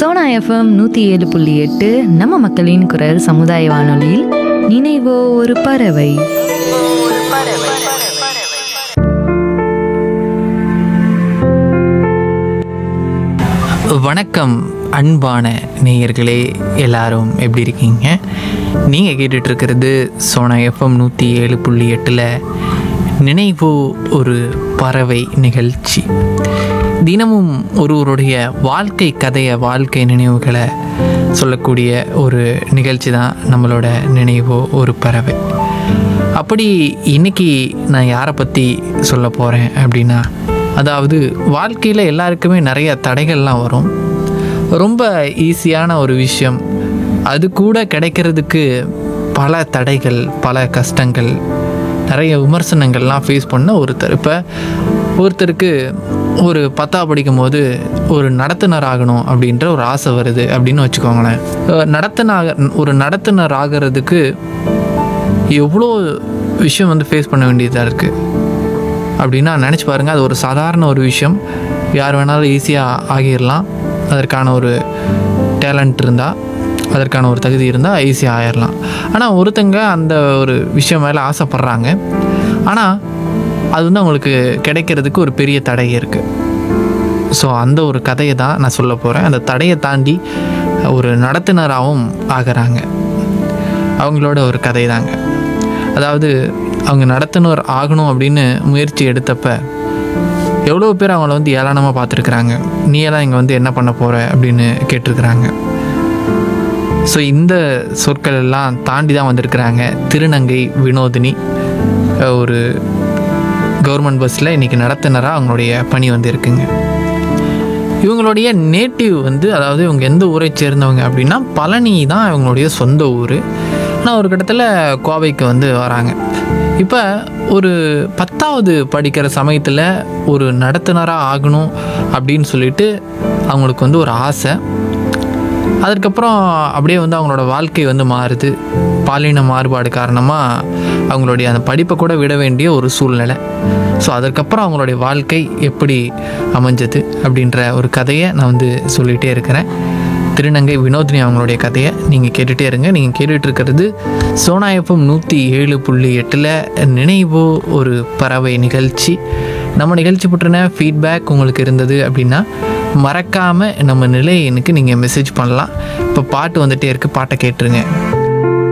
Sona FM 107.8 நம்ம மக்களின் குரல் சமுதாய வானொலியில் நினைவோ ஒரு பறவை. வணக்கம் அன்பான நேயர்களே, எல்லாரும் எப்படி இருக்கீங்க? நீங்கள் கேட்டுட்ருக்கிறது சோனா எஃப்எம் 107.8 நினைவோ ஒரு பறவை நிகழ்ச்சி. தினமும் ஒருவருடைய வாழ்க்கை கதையை, வாழ்க்கை நினைவுகளை சொல்லக்கூடிய ஒரு நிகழ்ச்சி தான் நம்மளோட நினைவோ ஒரு பறவை. அப்படி இன்னைக்கு நான் யாரை பற்றி சொல்ல போகிறேன் அப்படின்னா, அதாவது வாழ்க்கையில் எல்லாருக்குமே நிறைய தடைகள்லாம் வரும். ரொம்ப ஈஸியான ஒரு விஷயம், அது கூட கிடைக்கிறதுக்கு பல தடைகள், பல கஷ்டங்கள், நிறைய விமர்சனங்கள்லாம் ஃபேஸ் பண்ண ஒருத்தர். இப்போ ஒருத்தருக்கு ஒரு 10ஆம் படிக்கும் போது ஒரு நடத்துனர் ஆகணும் அப்படின்ற ஒரு ஆசை வருது அப்படின்னு வச்சுக்கோங்களேன். ஒரு நடத்துனர் ஆகிறதுக்கு எவ்வளோ விஷயம் வந்து ஃபேஸ் பண்ண வேண்டியதாக இருக்குது அப்படின்னா நினச்சி பாருங்கள். அது ஒரு சாதாரண ஒரு விஷயம், யார் வேணாலும் ஈஸியாக ஆகிடலாம். அதற்கான ஒரு டேலண்ட் இருந்தால், அதற்கான ஒரு தகுதி இருந்தால் ஈஸியாக ஆகிடலாம். ஆனால் ஒருத்தங்க அந்த ஒரு விஷயம் மேலே ஆசைப்பட்றாங்க, ஆனால் அது வந்து அவங்களுக்கு கிடைக்கிறதுக்கு ஒரு பெரிய தடை இருக்குது. ஸோ அந்த ஒரு கதையை தான் நான் சொல்ல போகிறேன். அந்த தடையை தாண்டி ஒரு நடத்துனராகவும் ஆகிறாங்க. அவங்களோட ஒரு கதை தாங்க. அதாவது அவங்க நடத்துனர் ஆகணும் அப்படின்னு முயற்சி எடுத்தப்ப எவ்வளோ பேர் அவங்கள வந்து ஏளனமாக பார்த்துருக்குறாங்க. நீ எல்லாம் இங்கே வந்து என்ன பண்ண போகிற அப்படின்னு கேட்டிருக்கிறாங்க. ஸோ இந்த சொற்கள் எல்லாம் தாண்டி தான் வந்திருக்கிறாங்க திருநங்கை வினோதினி. ஒரு கவர்மெண்ட் பஸ்ஸில் இன்றைக்கி நடத்துனராக அவங்களுடைய பணி வந்து இருக்குங்க. இவங்களுடைய நேட்டிவ் வந்து, அதாவது இவங்க எந்த ஊரை சேர்ந்தவங்க அப்படின்னா பழனி தான் இவங்களுடைய சொந்த ஊர். ஆனால் ஒரு கட்டத்தில் கோவைக்கு வந்து வராங்க. இப்போ ஒரு 10ஆவது படிக்கிற சமயத்தில் ஒரு நடத்துனராக ஆகணும் அப்படின்னு சொல்லிட்டு அவங்களுக்கு வந்து ஒரு ஆசை. அதுக்கப்புறம் அப்படியே வந்து அவங்களோட வாழ்க்கை வந்து மாறுது. பாலின மாறுபாடு காரணமாக அவங்களுடைய அந்த படிப்பை கூட விட வேண்டிய ஒரு சூழ்நிலை. ஸோ அதற்கப்புறம் அவங்களுடைய வாழ்க்கை எப்படி அமைஞ்சது அப்படின்ற ஒரு கதையை நான் வந்து சொல்லிகிட்டே இருக்கிறேன். திருநங்கை வினோதினி அவங்களுடைய கதையை நீங்கள் கேட்டுகிட்டே இருங்க. நீங்கள் கேட்டுட்ருக்கிறது சோனா எஃப்எம் 107.8 நினைவோ ஒரு பறவை நிகழ்ச்சி. நம்ம நிகழ்ச்சி பற்றின ஃபீட்பேக் உங்களுக்கு இருந்தது அப்படின்னா மறக்காமல் நம்ம நிலையனுக்கு நீங்கள் மெசேஜ் பண்ணலாம். இப்போ பாட்டு வந்துகிட்டே இருக்குது, பாட்டை கேட்டுருங்க.